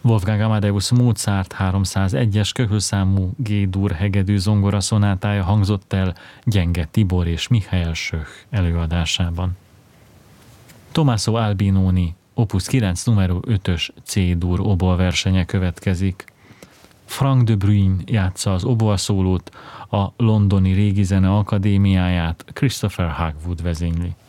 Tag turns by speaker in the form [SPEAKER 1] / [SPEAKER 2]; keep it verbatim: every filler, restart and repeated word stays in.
[SPEAKER 1] Wolfgang Amadeus Mozart háromszázegyes köhögszámú G-dur hegedű zongora szonátája hangzott el Gyenge Tibor és Michael Schöch előadásában. Tommaso Albinoni Opus kilenc numero ötös C-dur oboaversenye következik. Frank de Bruyn játsza az oboaszólót, a londoni Régizene Akadémiáját Christopher Hogwood vezényli.